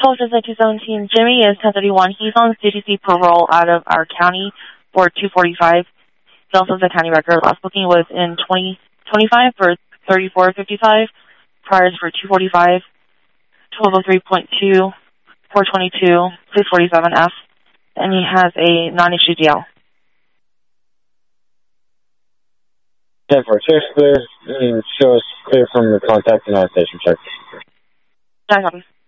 12 217. Jimmy is 1031. He's on CTC parole out of our county for 245. He also has a county record. Last booking was in 2025 for 3455. Priors for 245, 1203.2, 422, 647F. And he has a non-issue DL. 10-4, clear, and show us clear from the contact and station check. 9 copies.